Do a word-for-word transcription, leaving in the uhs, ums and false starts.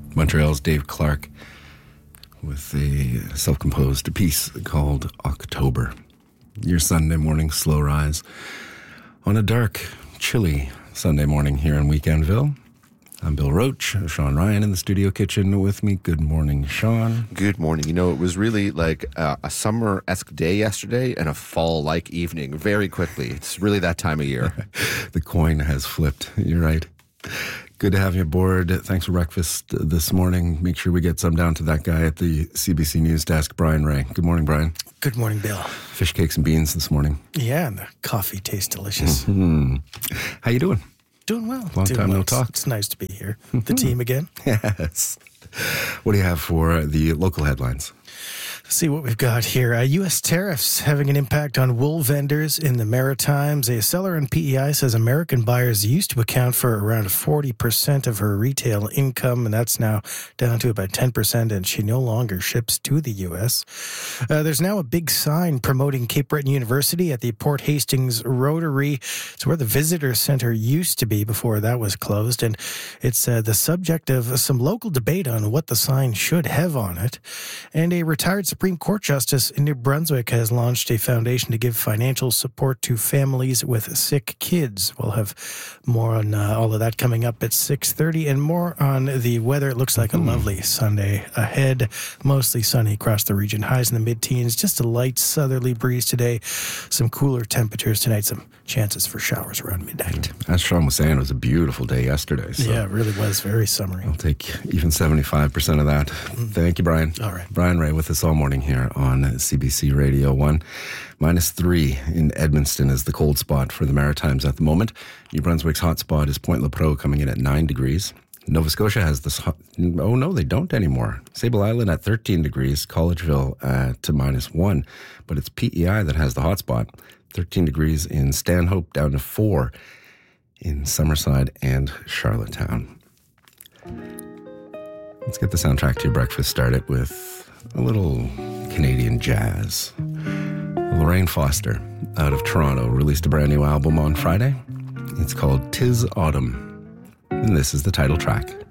Montreal's Dave Clark with a self-composed piece called October. Your Sunday morning slow rise on a dark, chilly Sunday morning here in Weekendville. I'm Bill Roach, Sean Ryan in the studio kitchen with me. Good morning, Sean. Good morning. You know, it was really like uh, a summer-esque day yesterday and a fall-like evening very quickly. It's really that time of year. The coin has flipped. You're right. Good to have you aboard. Thanks for breakfast this morning. Make sure we get some down to that guy at the C B C News desk, Brian Ray. Good morning, Brian. Good morning, Bill. Fish cakes and beans this morning. Yeah, and the coffee tastes delicious. Mm-hmm. How you doing? Doing well. Long Doing time well. no talk. It's, it's nice to be here. The team again. Yes. What do you have for the local headlines? Let's see what we've got here. Uh, U S tariffs having an impact on wool vendors in the Maritimes. A seller in P E I says American buyers used to account for around forty percent of her retail income, and that's now down to about ten percent, and she no longer ships to the U S. Uh, there's now a big sign promoting Cape Breton University at the Port Hastings Rotary. It's where the visitor center used to be before that was closed, and it's uh, the subject of some local debate on what the sign should have on it. And a retired Supreme Court Justice in New Brunswick has launched a foundation to give financial support to families with sick kids. We'll have more on uh, all of that coming up at six thirty, and more on the weather. It looks like a lovely Sunday ahead. Mostly sunny across the region. Highs in the mid-teens. Just a light southerly breeze today. Some cooler temperatures tonight. Some chances for showers around midnight. As Sean was saying, it was a beautiful day yesterday. So yeah, it really was. Very summery. I'll take even seventy-five percent of that. Mm. Thank you, Brian. All right. Brian Ray with us all morning here on C B C Radio one. Minus three in Edmundston is the cold spot for the Maritimes at the moment. New Brunswick's hot spot is Point Lepreau coming in at nine degrees. Nova Scotia has this hot, oh no, they don't anymore. Sable Island at thirteen degrees, Collegeville at minus one. But it's P E I that has the hot spot. thirteen degrees in Stanhope, down to four in Summerside and Charlottetown. Let's get the soundtrack to your breakfast started with a little Canadian jazz. Lorraine Foster out of Toronto released a brand new album on Friday. It's called 'Tis Autumn, and this is the title track.